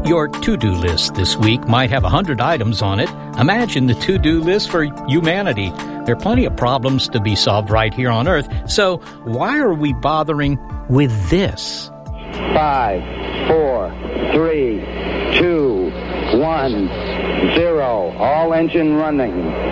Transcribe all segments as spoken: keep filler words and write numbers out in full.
Your to-do list this week might have one hundred items on it. Imagine the to-do list for humanity. There are plenty of problems to be solved right here on Earth, so why are we bothering with this? Five, four, three, two, one, zero. All engine running.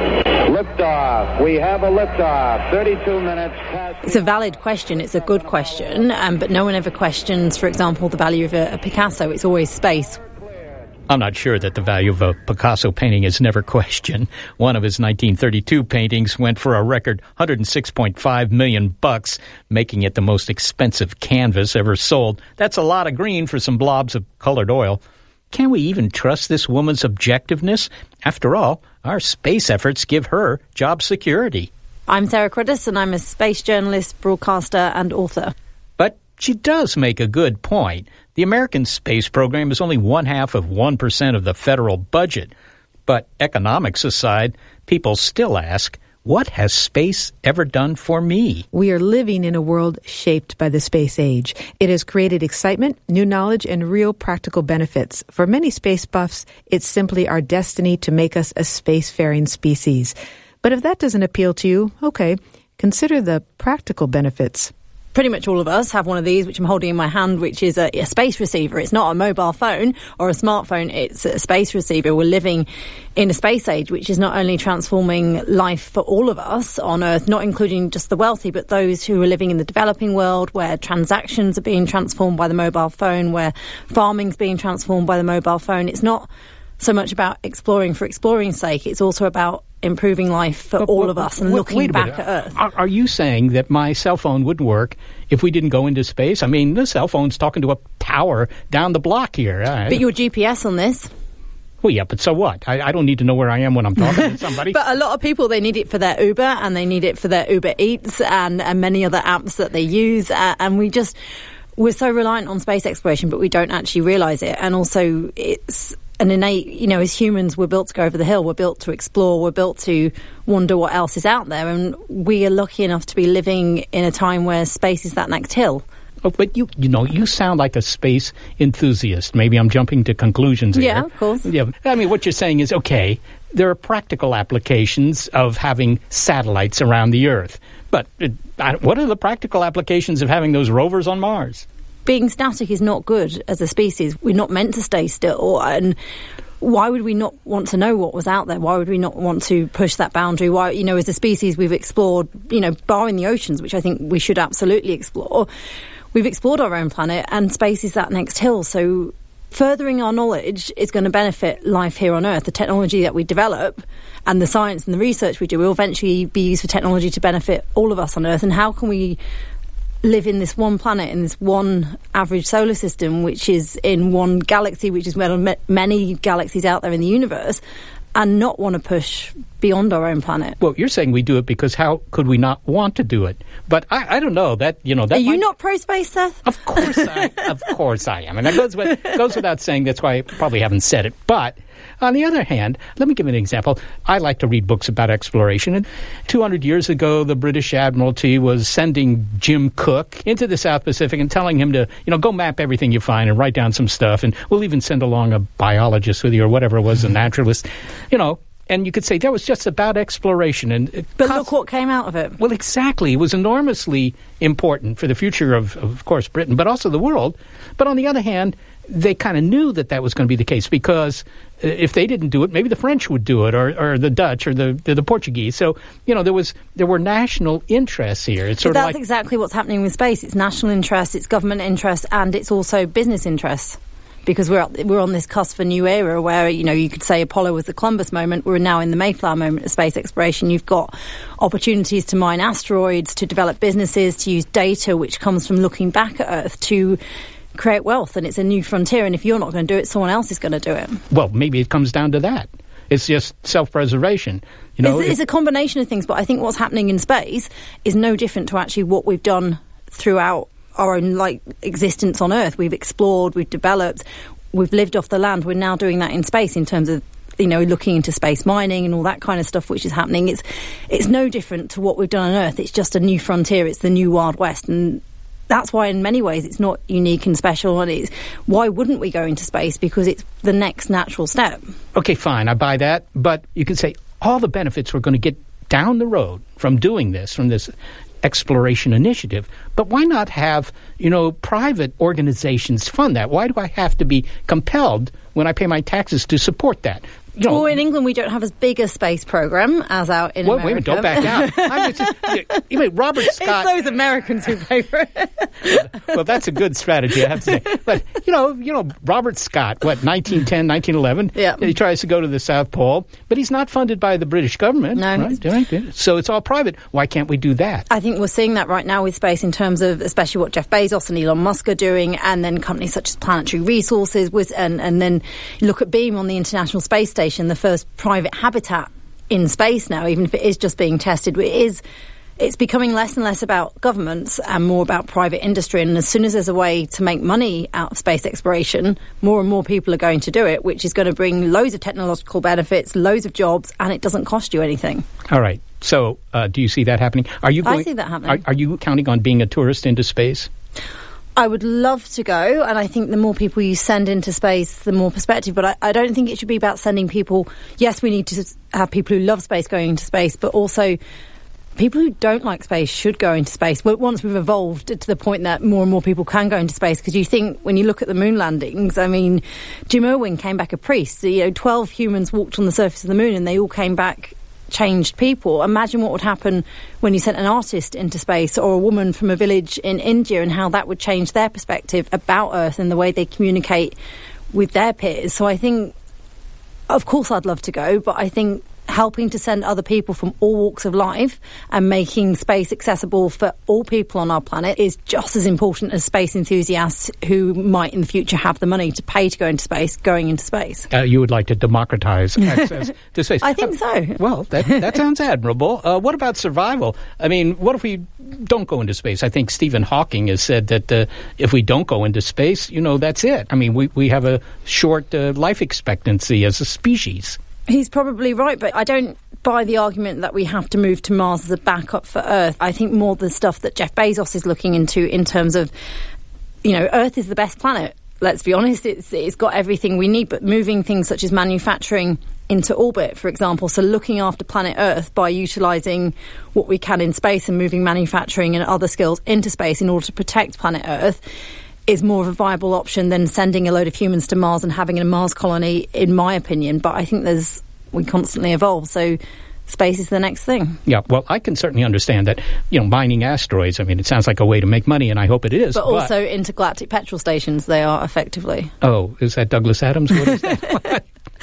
Liftoff. We have a liftoff. thirty-two minutes past. It's a valid question. It's a good question, um, but no one ever questions, for example, the value of a, a Picasso. It's always space. I'm not sure that the value of a Picasso painting is never questioned. One of his nineteen thirty-two paintings went for a record one hundred six point five million bucks, making it the most expensive canvas ever sold. That's a lot of green for some blobs of colored oil. Can we even trust this woman's objectiveness? After all, our space efforts give her job security. I'm Sarah Cruddas, and I'm a space journalist, broadcaster, and author. But she does make a good point. The American space program is only one half of one percent of the federal budget. But economics aside, people still ask, what has space ever done for me? We are living in a world shaped by the space age. It has created excitement, new knowledge, and real practical benefits. For many space buffs, it's simply our destiny to make us a spacefaring species. But if that doesn't appeal to you, okay, consider the practical benefits. Pretty much all of us have one of these, which I'm holding in my hand, which is a, a space receiver. It's not a mobile phone or a smartphone. It's a space receiver. We're living in a space age, which is not only transforming life for all of us on Earth, not including just the wealthy, but those who are living in the developing world, where transactions are being transformed by the mobile phone, where farming's being transformed by the mobile phone. It's not so much about exploring for exploring's sake. It's also about improving life for but, all but, of us and wait, looking wait back at Earth. Are, are you saying that my cell phone wouldn't work if we didn't go into space? I mean, the cell phone's talking to a tower down the block here. Uh, but your G P S on this... Well, yeah, but so what? I, I don't need to know where I am when I'm talking to somebody. But a lot of people, they need it for their Uber, and they need it for their Uber Eats and, and many other apps that they use. Uh, and we just... We're so reliant on space exploration, but we don't actually realise it. And also, it's an innate, you know, as humans, we're built to go over the hill. We're built to explore. We're built to wonder what else is out there. And we are lucky enough to be living in a time where space is that next hill. Oh, but you, you know, you sound like a space enthusiast. Maybe I'm jumping to conclusions here. Yeah, of course. Yeah, I mean, what you're saying is, okay, there are practical applications of having satellites around the Earth. But uh, what are the practical applications of having those rovers on Mars? Being static is not good as a species. We're not meant to stay still. And why would we not want to know what was out there? Why would we not want to push that boundary? Why, you know, as a species, we've explored, you know, barring the oceans, which I think we should absolutely explore. We've explored our own planet, and space is that next hill. So furthering our knowledge is going to benefit life here on Earth. The technology that we develop and the science and the research we do will eventually be used for technology to benefit all of us on Earth. And how can we live in this one planet, in this one average solar system, which is in one galaxy, which is one of many galaxies out there in the universe, and not want to push beyond our own planet? Well, you're saying we do it because how could we not want to do it? But I, I don't know. That you know. That Are you might... not pro-space, Seth? Of course I Of course I am. And that goes, with, goes without saying. That's why I probably haven't said it. But on the other hand, let me give an example. I like to read books about exploration. And two hundred years ago, the British Admiralty was sending Jim Cook into the South Pacific and telling him to, you know, go map everything you find and write down some stuff. And we'll even send along a biologist with you or whatever it was, a naturalist, you know. And you could say that was just about exploration. And But cost- look what came out of it. Well, exactly. It was enormously important for the future of, of course, Britain, but also the world. But on the other hand, they kind of knew that that was going to be the case because if they didn't do it, maybe the French would do it, or, or the Dutch, or the, the the Portuguese. So, you know, there was there were national interests here. It's sort but of that's like, exactly what's happening with space. It's national interests, it's government interests, and it's also business interests. Because we're we're on this cusp of a new era where, you know, you could say Apollo was the Columbus moment. We're now in the Mayflower moment of space exploration. You've got opportunities to mine asteroids, to develop businesses, to use data which comes from looking back at Earth to create wealth. And it's a new frontier. And if you're not going to do it, someone else is going to do it. Well, maybe it comes down to that. It's just self-preservation. You know, it's, it's a combination of things. But I think what's happening in space is no different to actually what we've done throughout our own, like, existence on Earth. We've explored, we've developed, we've lived off the land. We're now doing that in space in terms of, you know, looking into space mining and all that kind of stuff which is happening. It's it's no different to what we've done on Earth. It's just a new frontier. It's the new Wild West. And that's why in many ways it's not unique and special, and it's why wouldn't we go into space? Because it's the next natural step. Okay, fine, I buy that, but you can say all the benefits we're going to get down the road from doing this, from this exploration initiative, but why not have, you know, private organizations fund that? Why do I have to be compelled when I pay my taxes to support that? You know, well, in England, we don't have as big a space program as out in well, America. Wait a minute, don't back out. I mean, you mean, Robert Scott... It's those Americans who pay for it. Well, that's a good strategy, I have to say. But, you know, you know, Robert Scott, what, nineteen ten, nineteen eleven? Yeah. He tries to go to the South Pole, but he's not funded by the British government. No. Right? Right? So it's all private. Why can't we do that? I think we're seeing that right now with space in terms of especially what Jeff Bezos and Elon Musk are doing, and then companies such as Planetary Resources, with, and, and then look at Beam on the International Space Station, the first private habitat in space now, even if it is just being tested. It is, it's becoming less and less about governments and more about private industry. And as soon as there's a way to make money out of space exploration, more and more people are going to do it, which is going to bring loads of technological benefits, loads of jobs, and it doesn't cost you anything. All right. So uh, do you see that happening? Are you going, I see that happening. Are, are you counting on being a tourist into space? I would love to go, and I think the more people you send into space, the more perspective. But I, I don't think it should be about sending people. Yes, we need to have people who love space going into space, but also people who don't like space should go into space. But once we've evolved to the point that more and more people can go into space, because you think when you look at the moon landings, I mean, Jim Irwin came back a priest. You know, twelve humans walked on the surface of the moon, and they all came back changed people. Imagine what would happen when you sent an artist into space or a woman from a village in India, and how that would change their perspective about Earth and the way they communicate with their peers. So I think, of course, I'd love to go, but I think helping to send other people from all walks of life and making space accessible for all people on our planet is just as important as space enthusiasts who might in the future have the money to pay to go into space, going into space. Uh, you would like to democratize access to space. I think uh, so. Well, that, that sounds admirable. Uh, what about survival? I mean, what if we don't go into space? I think Stephen Hawking has said that uh, if we don't go into space, you know, that's it. I mean, we, we have a short uh, life expectancy as a species. He's probably right, but I don't buy the argument that we have to move to Mars as a backup for Earth. I think more the stuff that Jeff Bezos is looking into in terms of, you know, Earth is the best planet. Let's be honest, it's it's got everything we need, but moving things such as manufacturing into orbit, for example, so looking after planet Earth by utilising what we can in space and moving manufacturing and other skills into space in order to protect planet Earth is more of a viable option than sending a load of humans to Mars and having a Mars colony, in my opinion. But I think there's we constantly evolve, so space is the next thing. Yeah, well, I can certainly understand that, you know, mining asteroids, I mean, it sounds like a way to make money, and I hope it is. But, but also intergalactic petrol stations, they are effectively. Oh, is that Douglas Adams? What is that?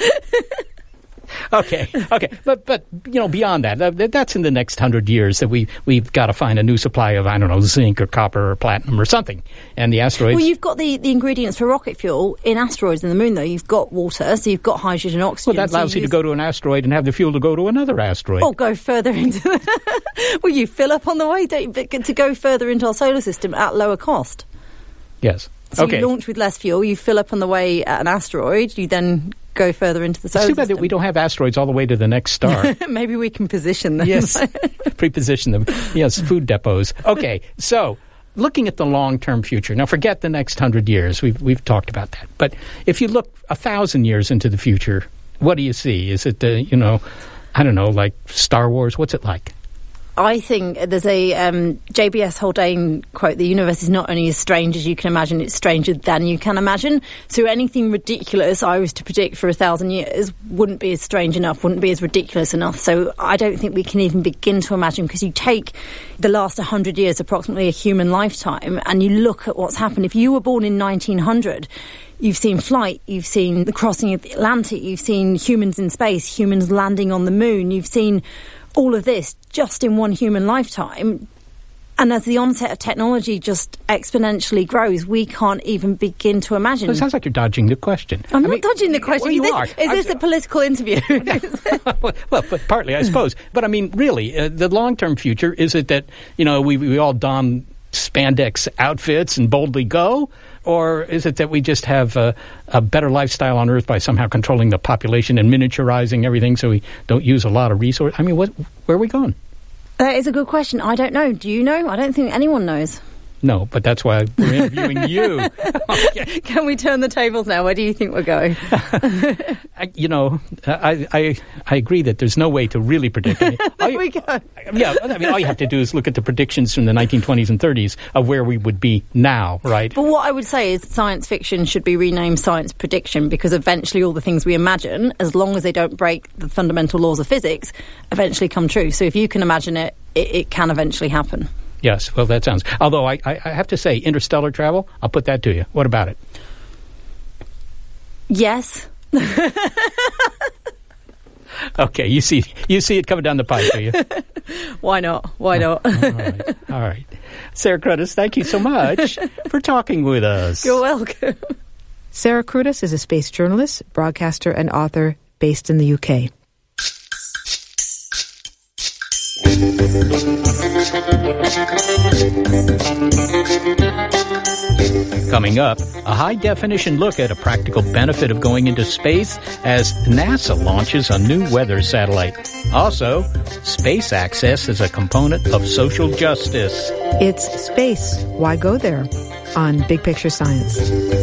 Okay, okay, but but you know, beyond that, that, that's in the next hundred years that we we've got to find a new supply of, I don't know, zinc or copper or platinum or something, and the asteroids. Well, you've got the, the ingredients for rocket fuel in asteroids and the moon, though. You've got water, so you've got hydrogen and oxygen. Well, that allows so you, you to go to an asteroid and have the fuel to go to another asteroid. Or go further into. The well, you fill up on the way, don't you? But to go further into our solar system at lower cost. Yes. So okay. You launch with less fuel. You fill up on the way at an asteroid. You then go further into the solar system. It's too bad system. that we don't have asteroids all the way to the next star. Maybe we can position them. Yes, pre-position them. Yes, food depots. Okay, so looking at the long-term future. Now, forget the next hundred years. We've we've talked about that. But if you look a thousand years into the future, what do you see? Is it, uh, you know, I don't know, like Star Wars? What's it like? I think there's a um, J B S Haldane quote, the universe is not only as strange as you can imagine, it's stranger than you can imagine. So anything ridiculous I was to predict for a thousand years wouldn't be as strange enough, wouldn't be as ridiculous enough. So I don't think we can even begin to imagine, because you take the last one hundred years, approximately a human lifetime, and you look at what's happened. If you were born in nineteen hundred, you've seen flight, you've seen the crossing of the Atlantic, you've seen humans in space, humans landing on the moon, you've seen all of this just in one human lifetime. And as the onset of technology just exponentially grows, we can't even begin to imagine. Well, it sounds like you're dodging the question. I'm I not mean, dodging the question. Well, you is are. this, is this a political interview? Well, but partly, I suppose. But I mean, really, uh, the long-term future, is it that, you know, we, we all don spandex outfits and boldly go? Or is it that we just have a, a better lifestyle on Earth by somehow controlling the population and miniaturizing everything so we don't use a lot of resources? I mean, what, where are we going? That is a good question. I don't know. Do you know? I don't think anyone knows. No, but that's why we're interviewing you. Okay. Can we turn the tables now? Where do you think we're going? I, you know, I, I I agree that there's no way to really predict it. There I, we go. Yeah, I mean, all you have to do is look at the predictions from the nineteen twenties and thirties of where we would be now, right? But what I would say is science fiction should be renamed science prediction, because eventually all the things we imagine, as long as they don't break the fundamental laws of physics, eventually come true. So if you can imagine it, it, it can eventually happen. Yes, well, that sounds... Although I, I have to say, interstellar travel, I'll put that to you. What about it? Yes. Okay, you see you see it coming down the pipe, do you? Why not? Why not? All right. All right. Sarah Krutas, thank you so much for talking with us. You're welcome. Sarah Krutas is a space journalist, broadcaster, and author based in the U K. Coming up, a high-definition look at a practical benefit of going into space as NASA launches a new weather satellite. Also, space access is a component of social justice. It's space. Why go there? On Big Picture Science.